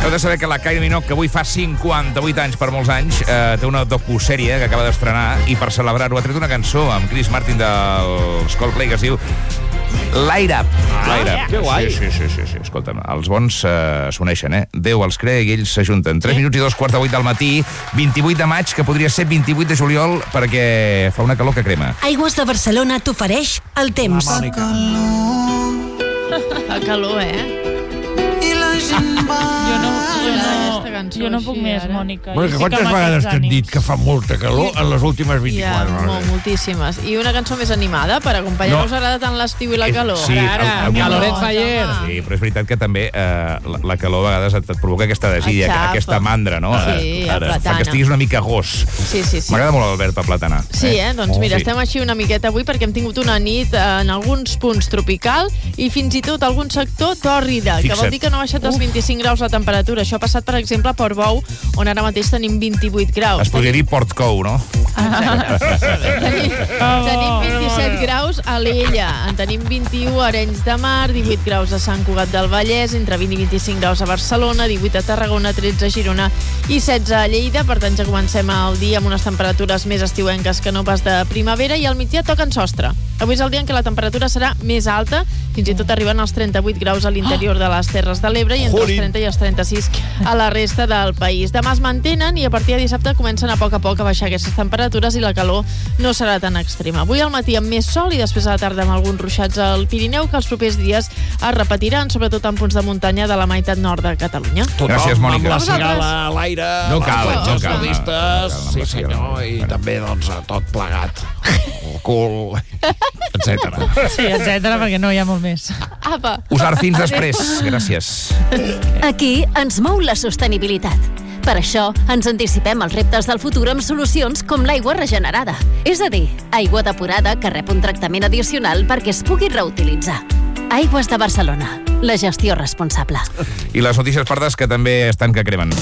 Heu de saber que la Kylie Minogue, que avui fa 58 anys per molts anys, té una docusèrie que acaba d'estrenar i per celebrar-ho ha tret una cançó amb Chris Martin dels Coldplay que es diu Light Up. Que guai. Sí. Escolta'm, els bons s'uneixen, 10 els crea i ells s'ajunten. 3 minuts i 2:15 del matí, 28 de maig, que podria ser 28 de juliol, perquè fa una calor que crema. Aigües de Barcelona t'ofereix el temps. La calor, Jo no puc més, Mònica. Bueno, quantes vegades t'han dit que fa molta calor en les últimes 24 hores? Moltíssimes. I una cançó més animada per acompanyar-vos. Us agrada tant l'estiu i la calor? Sí, Caloret fa ayer. Sí, però és veritat que també la calor a vegades et provoca aquesta desídia, aquesta mandra, no? Sí, fa que estiguis una mica gos. Sí. M'agrada molt l'Albert Platanar. Sí, doncs mira, estem així una miqueta avui perquè hem tingut una nit en alguns punts tropical i fins i tot algun sector tòrrida, que vol dir que no ha baixat els 25 graus la temperatura. Això ha passat, per exemple, a Portbou, on ara mateix tenim 28 graus. Es podria dir Portcou, no? Tenim 27 graus a l'Ella, en tenim 21 a Arenys de Mar, 18 graus a Sant Cugat del Vallès, entre 20 i 25 graus a Barcelona, 18 a Tarragona, 13 a Girona i 16 a Lleida. Per tant, ja comencem el dia amb unes temperatures més estiuenques que no pas de primavera, i al migdia toquen sostre. Avui és el dia en què la temperatura serà més alta, fins i tot arribant als 38 graus a l'interior de les Terres de l'Ebre i entre els 30 i els 36 a la resta del país. Demà es mantenen i a partir de dissabte comencen a poc a baixar aquestes temperatures i la calor no serà tan extrema. Avui al matí amb més sol i després a la tarda amb alguns ruixats al Pirineu, que els propers dies es repetiran, sobretot en punts de muntanya de la meitat nord de Catalunya. Gràcies, Mònica. Amb la cigala a l'aire, No cal. sí senyor, i també doncs tot plegat, el cul, etcètera. Sí, etcètera, perquè no hi ha molt més. Apa! Usar fins després. Gràcies. Aquí ens mou la sostenibilitat. Per això ens anticipem als reptes del futur amb solucions com l'aigua regenerada. És a dir, aigua depurada que rep un tractament addicional perquè es pugui reutilitzar. Aigües de Barcelona. La gestió responsable. I les notícies pardes que també estan que cremen.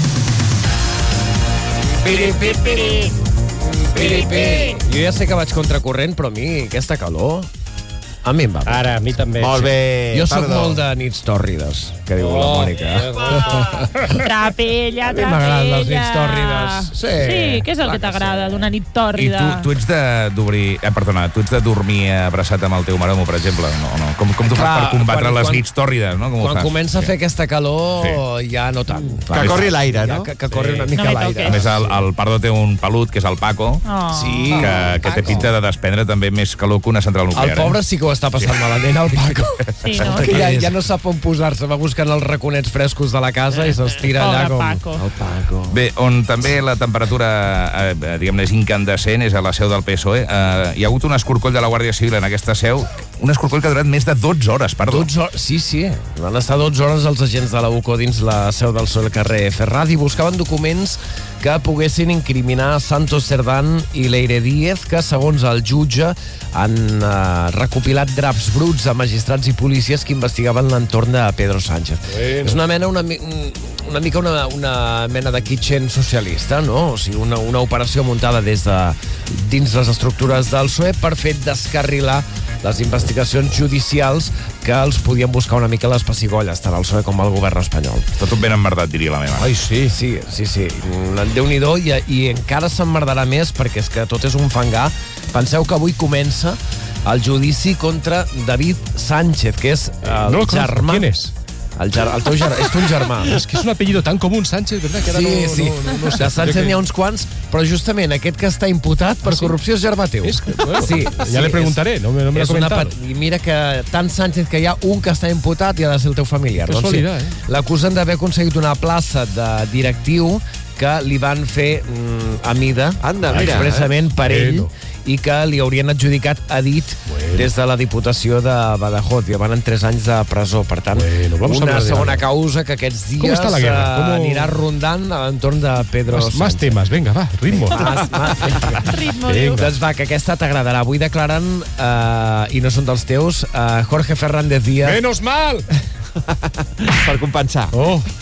Jo ja sé que vaig contracorrent, però a mi aquesta calor a mi em va bé. Ara, a mi també. Molt bé. Jo soc molt de nits tòrrides, que diu la Mònica. Trapella. A mi m'agraden les nits tòrrides. Sí, què és el que t'agrada d'una nit I tòrrida? tu ets tu ets de dormir abraçat amb el teu maramo, per exemple, o no? Com tu fas per combatre les nits tòrrides, no? Quan comença a fer aquesta calor, ja no tant. Que corri l'aire, no? Que corri una mica No me l'aire. A més, el Pardo té un pelut, que és el Paco, Sí. que té pinta de desprendre també més calor que una central nuclear. El pobre sí que ho està passant malament, el Paco. Sí, no? Que ja no sap on posar-se, va buscant els raconets frescos de la casa i s'estira allà com... Paco. El Paco. Bé, on també la temperatura, diguem-ne, és incandescent, és a la seu del PSOE. Hi ha hagut un escorcoll de la Guàrdia Civil en aquesta seu, un escorcoll que ha durat més de 12 hores, perdó. 12 hores, sí. Van estar 12 hores els agents de la UCO dins la seu del PSOE al carrer Ferraz i buscaven documents que poguessin incriminar Santos Cerdán i Leire Díez, que, segons el jutge, han recopilat draps bruts a magistrats i policies que investigaven l'entorn de Pedro Sánchez. És una mena una mena de kitchen socialista, no? O sigui, una operació muntada dins les estructures del PSOE per fer descarrilar les investigacions judicials que els podien buscar una mica les pessigolles, tant el PSOE com el govern espanyol. Tot un ben emmerdat, diria la meva. Ai, sí. Déu-n'hi-do, i encara s'emmerdarà més perquè és que tot és un fangar. Penseu que avui comença el judici contra David Sánchez, que és el germà... ¿Quién es? El teu germà, és un germà. Es que es un apellido tan común, Sánchez, ¿verdad? Que ahora Sí. no sé. De Sánchez n'hi ha uns quants, però justament aquest que està imputat per corrupció és germà teu. Bueno, Sí, ya le preguntaré, no me lo ha comentado. I mira que tant Sánchez que hi ha un que està imputat i ha de ser el teu familiar. Casualitat, L'acusen d'haver aconseguit una plaça de directiu que li van fer a mida, expressament per ell, i que li haurien adjudicat a dit des de la Diputació de Badajoz. I van en 3 anys de presó. Per tant, una segona causa que aquests dies anirà rondant a l'entorn de Pedro Sánchez. Más temas, venga, va, ritmo. Ritmo, Doncs va, que aquesta t'agradarà. Avui declaren, i no són dels teus, Jorge Fernández Díaz. ¡Menos mal! Per compensar.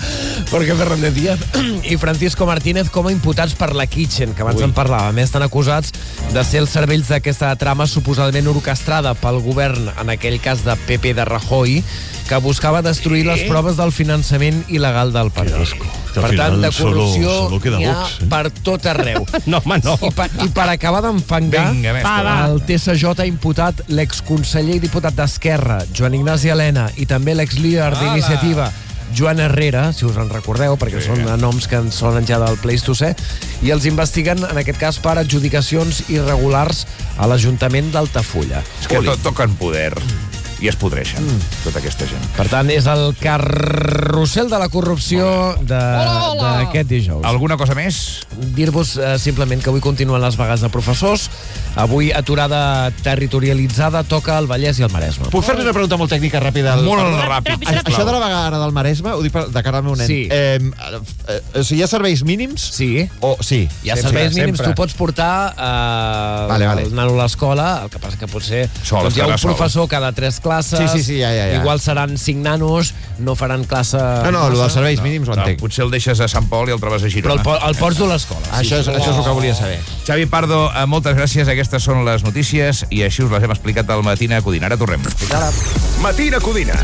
Jorge Fernández Díaz i Francisco Martínez com a imputats per la Kitchen, que abans en parlàvem. A més, estan acusats de ser els cervells d'aquesta trama suposadament orquestrada pel govern, en aquell cas de PP de Rajoy, que buscava destruir les proves del finançament il·legal del partit. Per tant, de corrupció n'hi ha per tot arreu. No, home, no. I per acabar d'enfangar, el TSJ ha imputat l'exconseller i diputat d'Esquerra, Joan Ignasi Elena, i també l'exlíder d'Iniciativa, Joan Herrera, si us en recordeu, perquè són noms que ens sonen ja del Pleistocè, i els investiguen, en aquest cas, per adjudicacions irregulars a l'Ajuntament d'Altafulla. És que toquen poder i es podreixen, tota aquesta gent. Per tant, és el carrusel de la corrupció d'aquest dijous. Alguna cosa més? Dir-vos simplement que avui continuen les vagues de professors. Avui, aturada territorialitzada, toca el Vallès i el Maresme. Puc fer-li una pregunta molt tècnica ràpida? Molt ràpid. Això de la vaga ara del Maresme, ho dic de cara al meu nen. Sí. O sigui, hi ha serveis mínims? Sí. Sí. Hi ha serveis mínims. Tu pots portar el nano a l'escola, el que passa que potser hi ha un professor cada 3 classes. Sí, ja. Igual seran 5 nanos, no faran classe... No, el dels serveis mínims ho entenc. Potser el deixes a Sant Pol i el trobes a Girona. Però el ports de l'escola. Això és el que volia saber. Xavi Pardo, moltes gràcies. Aquestes són les notícies i així us les hem explicat al Matina Codina. Ara tornem. Matina Codina.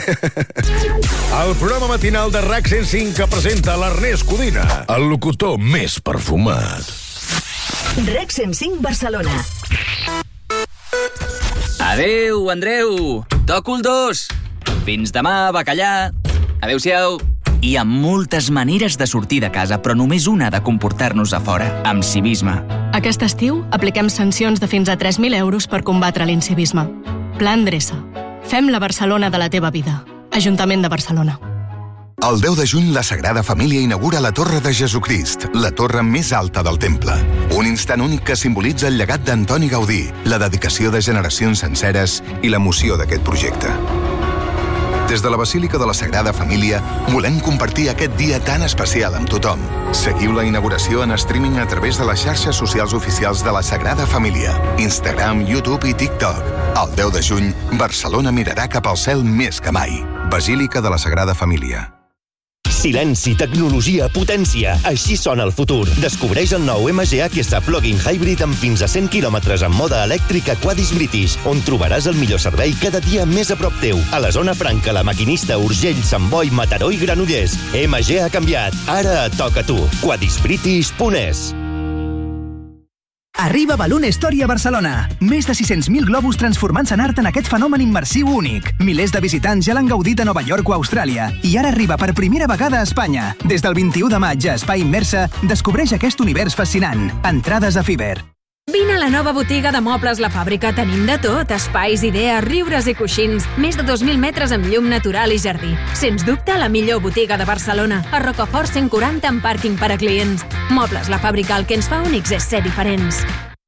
El programa matinal de RAC 105 que presenta l'Ernest Codina, el locutor més perfumat. RAC 105 Barcelona. Adéu, Andreu. Toco el 2. Fins demà, bacallà. Adéu-siau. Hi ha moltes maneres de sortir de casa, però només una de comportar-nos a fora, amb civisme. Aquest estiu apliquem sancions de fins a 3.000 euros per combatre l'incivisme. Pla Endreça. Fem la Barcelona de la teva vida. Ajuntament de Barcelona. El 10 de juny, la Sagrada Família inaugura la Torre de Jesucrist, la torre més alta del temple. Un instant únic que simbolitza el llegat d'Antoni Gaudí, la dedicació de generacions senceres i l'emoció d'aquest projecte. Des de la Basílica de la Sagrada Família, volem compartir aquest dia tan especial amb tothom. Seguiu la inauguració en streaming a través de les xarxes socials oficials de la Sagrada Família, Instagram, YouTube i TikTok. El 10 de juny, Barcelona mirarà cap al cel més que mai. Basílica de la Sagrada Família. Silenci, tecnologia, potència. Així sona el futur. Descobreix el nou MG AQS Plug-in Hybrid amb fins a 100 km en mode elèctric a Quadis British, on trobaràs el millor servei cada dia més a prop teu. A la zona franca, La Maquinista, Urgell, Sant Boi, Mataró i Granollers. MG ha canviat. Ara et toca a tu. quadisbritish.es. Arriba Balloon Story a Barcelona. Més de 600.000 globus transformant-se en art en aquest fenomen immersiu únic. Milers de visitants ja l'han gaudit a Nova York o Austràlia. I ara arriba per primera vegada a Espanya. Des del 21 de maig a Espai Immersa, descobreix aquest univers fascinant. Entrades a Fiverr. Vine a la nova botiga de mobles La Fàbrica. Tenim de tot, espais, idees, riures i coixins. Més de 2.000 metres amb llum natural i jardí. Sens dubte, la millor botiga de Barcelona. A Rocafort 140 amb pàrquing per a clients. Mobles La Fàbrica, el que ens fa únics és ser diferents.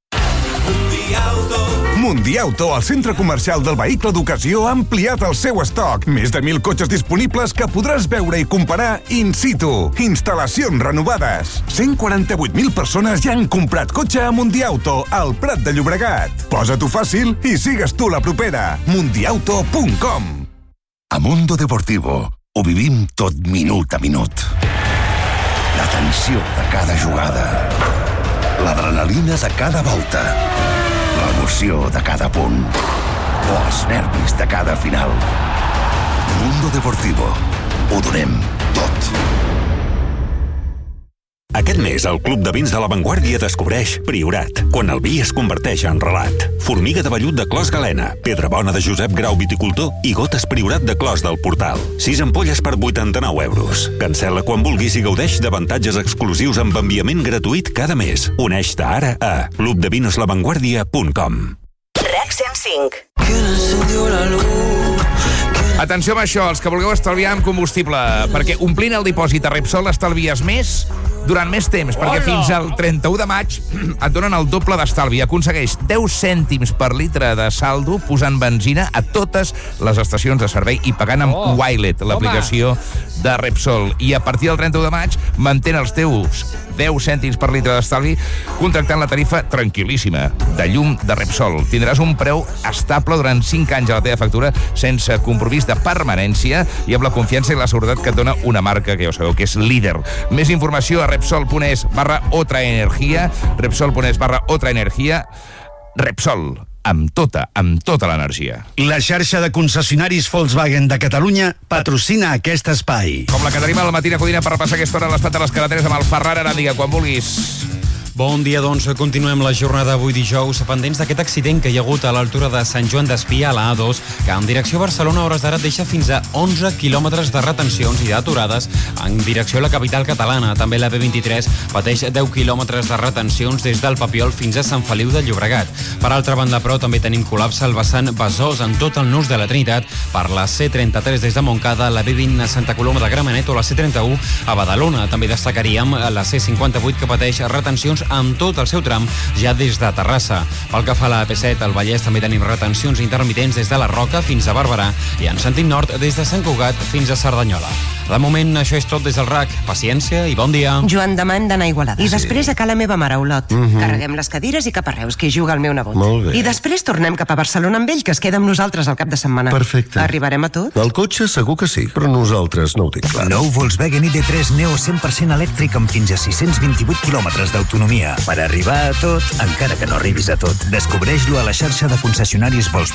Mundiauto, el centre comercial del vehicle d'ocasió, ha ampliat el seu estoc. Més de 1.000 cotxes disponibles que podràs veure i comparar in situ. Instal·lacions renovades. 148.000 persones ja han comprat cotxe a Mundiauto, al Prat de Llobregat. Posa-t'ho fàcil i sigues tu la propera. Mundiauto.com. A Mundo Deportivo ho vivim tot minut a minut. La tensió de cada jugada. L'adrenalina de cada volta. L'emoció de cada punt. O els nervis de cada final. Mundo Deportivo. Ho donem tot. Aquest mes, el Club de Vins de La Vanguardia descobreix Priorat, quan el vi es converteix en relat. Formiga de vellut de Clos Galena, Pedra Bona de Josep Grau Viticultor i Gotes Priorat de Clos del Portal. 6 ampolles per 89 euros. Cancel·la quan vulguis i gaudeix d'avantatges exclusius amb enviament gratuït cada mes. Uneix-te ara a clubdevinslavanguardia.com. RAC 105. Atenció amb això, els que vulgueu estalviar amb combustible, perquè omplint el dipòsit a Repsol estalvies més durant més temps, perquè fins al 31 de maig et donen el doble d'estalvi. Aconsegueix 10 cèntims per litre de saldo posant benzina a totes les estacions de servei i pagant amb Wilet, l'aplicació de Repsol. I a partir del 31 de maig mantén els teus 10 cèntims per litre d'estalvi contractant la tarifa tranquil·líssima de llum de Repsol. Tindràs un preu estable durant 5 anys a la teva factura sense compromís de permanència i amb la confiança i la seguretat que et dona una marca que ja ho sabeu que és líder. Més informació a Repsol.es/otraenergia, Repsol.es/otraenergia. Repsol, amb tota l'energia. La xarxa de concessionaris Volkswagen de Catalunya patrocina aquest espai. Com la que tenim al Matina Codina per repassar aquesta hora a l'estat de les carreteres amb el Ferran Aràdiga, quan vulguis. Bon dia, doncs continuem la jornada avui dijous pendents d'aquest accident que hi ha hagut a l'altura de Sant Joan d'Espí a la A2, que en direcció a Barcelona a hores d'ara deixa fins a 11 quilòmetres de retencions i d'aturades en direcció a la capital catalana. També la B23 pateix 10 quilòmetres de retencions des del Papiol fins a Sant Feliu de Llobregat. Per altra banda, però, també tenim col·lapse al vessant Besòs en tot el nus de la Trinitat per la C33 des de Montcada, la B20 a Santa Coloma de Gramenet o la C31 a Badalona. També destacaríem la C58 que pateix retencions amb tot el seu tram ja des de Terrassa. Pel que fa a la AP7, al Vallès també tenim retencions intermitents des de la Roca fins a Barberà i en sentit nord des de Sant Cugat fins a Cerdanyola. De moment, això és tot des del RAC. Paciència i bon dia. Joan Damant d'anar a Igualada. I després a la meva mare a Olot. Carreguem les cadires i cap a Reus, que hi juga el meu nebot. Molt bé. I després tornem cap a Barcelona amb ell, que es queda amb nosaltres al cap de setmana. Perfecte. Arribarem a tot? El cotxe segur que sí, però nosaltres no ho tinc clar. Nou Volkswagen ID3 Neo 100% elèctric amb fins a 628 quilòmetres d'autonomia. Per arribar a tot, encara que no arribis a tot, descobreix-lo a la xarxa de concessionaris Volkswagen.